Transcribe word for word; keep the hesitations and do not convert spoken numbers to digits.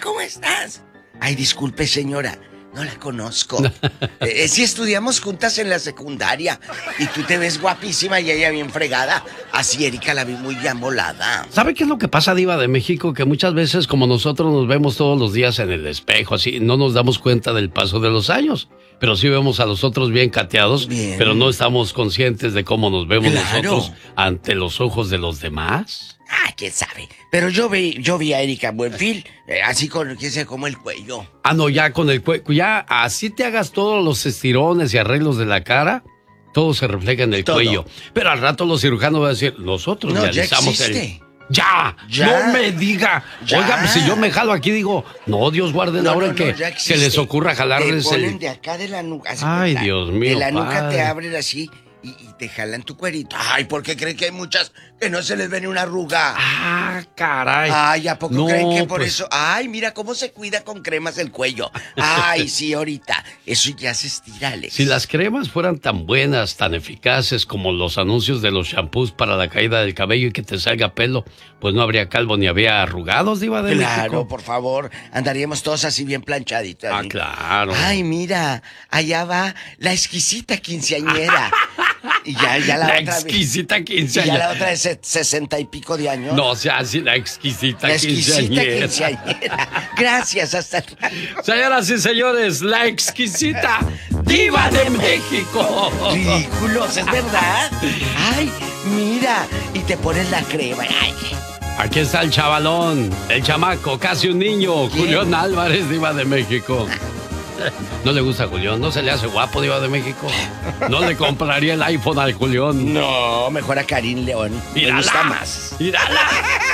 ¿cómo estás? Ay, disculpe, señora, no la conozco. eh, sí estudiamos juntas en la secundaria y tú te ves guapísima y ella bien fregada. Así Erika la vi muy amolada. ¿Sabe qué es lo que pasa, Diva de México? Que muchas veces, como nosotros nos vemos todos los días en el espejo, así, no nos damos cuenta del paso de los años. Pero sí vemos a los otros bien cateados, bien. Pero no estamos conscientes de cómo nos vemos claro. nosotros ante los ojos de los demás. Ah, quién sabe. Pero yo vi, yo vi a Erika Buenfil, eh, así con, quién sabe, como el cuello. Ah, no, ya con el cuello, ya así te hagas todos los estirones y arreglos de la cara, todo se refleja en el todo. Cuello. Pero al rato los cirujanos van a decir, nosotros no, realizamos ya el... ¡Ya! ¡Ya! ¡No me diga! Ya. Oiga, pues si yo me jalo aquí, digo, no, Dios guarde la hora en que se les ocurra jalarles te ponen el... de acá de la nuca. Ay, cuenta, Dios mío, de la nuca padre. te abren así y, y te jalan tu cuerito. Ay, ¿por qué creen que hay muchas que no se les ve ni una arruga? Ah, caray. Ay, ¿a poco no, creen que por pues... eso? Ay, mira cómo se cuida con cremas el cuello. Ay, sí, ahorita. Eso ya se estira, Alex. Si las cremas fueran tan buenas, tan eficaces como los anuncios de los shampoos para la caída del cabello y que te salga pelo, pues no habría calvo ni habría arrugados, Diva de México. Claro, por favor. Andaríamos todos así bien planchaditos. Ah, claro. Ay, mira, allá va la exquisita quinceañera. Y ya, ya la, la otra exquisita quinceañera. Y ya la otra es sesenta y pico de años. No, o sea, así la exquisita la exquisita quinceañera. quinceañera. Gracias, hasta luego. Señoras y señores, la exquisita Diva de México. Ridículos, ¿es verdad? Ay, mira, y te pones la crema. Ay. Aquí está el chavalón, el chamaco, casi un niño, ¿quién? Julián Álvarez, Diva de México. ¿No le gusta a Julián? ¿No se le hace guapo, Diva de México? ¿No le compraría el iPhone al Julián? No, mejor a Karim León. ¡Mírala! Me gusta más. ¡Mírala!